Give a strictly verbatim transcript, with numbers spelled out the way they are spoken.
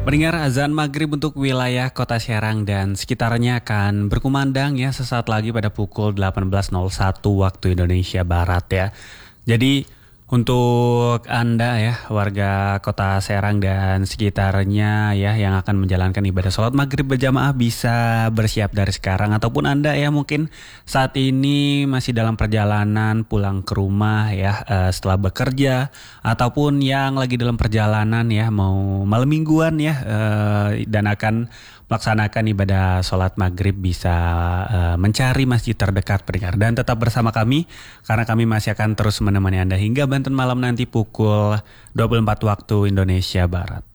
Pendengar, azan maghrib untuk wilayah Kota Serang dan sekitarnya akan berkumandang ya sesaat lagi pada pukul delapan belas nol satu waktu Indonesia Barat ya. Jadi untuk Anda ya warga Kota Serang dan sekitarnya ya yang akan menjalankan ibadah sholat maghrib berjamaah bisa bersiap dari sekarang, ataupun Anda ya mungkin saat ini masih dalam perjalanan pulang ke rumah ya eh, setelah bekerja, ataupun yang lagi dalam perjalanan ya mau malam mingguan ya eh, dan akan melaksanakan ibadah sholat maghrib bisa uh, mencari masjid terdekat pendengar, dan tetap bersama kami karena kami masih akan terus menemani Anda hingga banten malam nanti pukul dua puluh empat waktu Indonesia Barat.